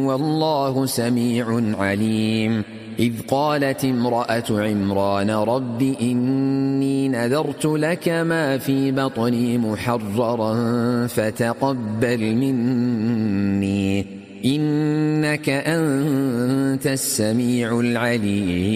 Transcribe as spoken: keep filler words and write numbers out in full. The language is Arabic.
والله سميع عليم. إذ قالت امرأة عمران رب إني نذرت لك ما في بطني محررا فتقبل مني إنك أنت السميع العليم.